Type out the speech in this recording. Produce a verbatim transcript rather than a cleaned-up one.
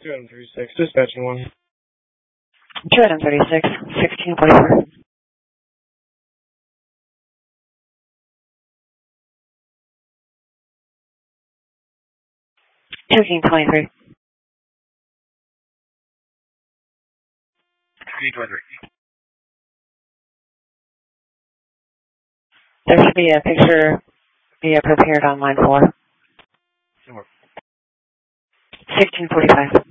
two item thirty-six, dispatching one. two item thirty-six, sixteen forty-four. Taking twenty-three. Taking twenty-three. There should be a picture be prepared on line four. Somewhere. sixteen forty-five.